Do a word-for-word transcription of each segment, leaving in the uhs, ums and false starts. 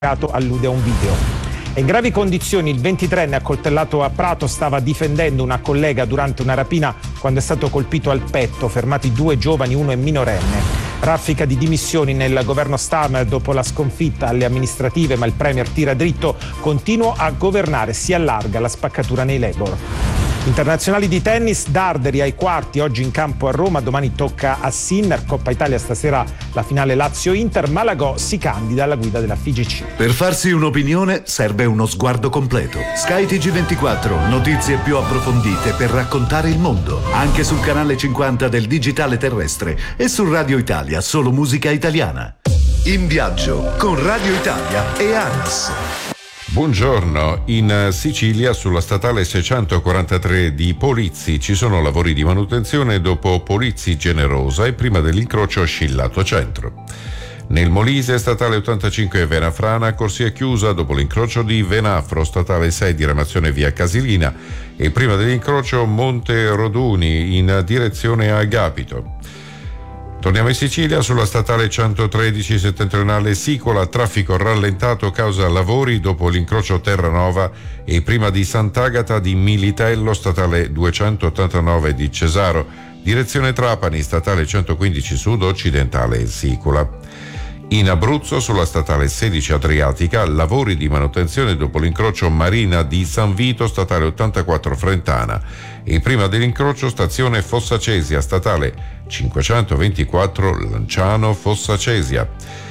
allude a un video. È in gravi condizioni il ventitreenne accoltellato a Prato stava difendendo una collega durante una rapina quando è stato colpito al petto, fermati due giovani, uno è minorenne. Raffica di dimissioni nel governo Starmer dopo la sconfitta alle amministrative, ma il premier tira dritto, continua a governare, si allarga la spaccatura nei Labour. Internazionali di tennis, Darderi ai quarti, oggi in campo a Roma, domani tocca a Sinner, Coppa Italia stasera la finale Lazio-Inter, Malagò si candida alla guida della F I G C. Per farsi un'opinione serve uno sguardo completo. Sky T G ventiquattro, notizie più approfondite per raccontare il mondo, anche sul canale cinquanta del digitale terrestre e su Radio Italia, solo musica italiana. In viaggio con Radio Italia e ANAS. Buongiorno, in Sicilia sulla statale seicentoquarantatré di Polizzi ci sono lavori di manutenzione dopo Polizzi Generosa e prima dell'incrocio Scillato Centro. Nel Molise statale ottantacinque Venafrana, corsia chiusa dopo l'incrocio di Venafro, statale sei diramazione via Casilina e prima dell'incrocio Monte Roduni in direzione a Agapito. Torniamo in Sicilia, sulla statale centotredici settentrionale Sicola, traffico rallentato causa lavori dopo l'incrocio Terranova e prima di Sant'Agata di Militello, statale duecentottantanove di Cesaro, direzione Trapani, statale centoquindici sud occidentale Sicola. In Abruzzo, sulla statale sedici Adriatica, lavori di manutenzione dopo l'incrocio Marina di San Vito, statale ottantaquattro Frentana e prima dell'incrocio stazione Fossa Cesia, statale cinquecentoventiquattro Lanciano Fossa Cesia.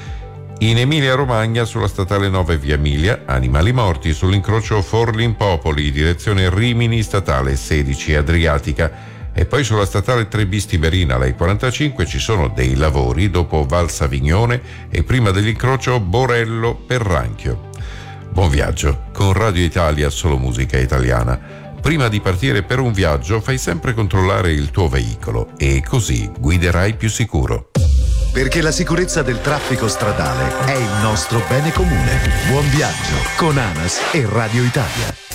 In Emilia Romagna, sulla statale nove via Emilia, animali morti sull'incrocio Forlimpopoli, direzione Rimini, statale sedici Adriatica. E poi sulla statale tre bis Tiberina, lei quarantacinque, ci sono dei lavori dopo Val Savignone e prima dell'incrocio Borello Perranchio. Buon viaggio con Radio Italia, solo musica italiana. Prima di partire per un viaggio fai sempre controllare il tuo veicolo e così guiderai più sicuro. Perché la sicurezza del traffico stradale è il nostro bene comune. Buon viaggio con ANAS e Radio Italia.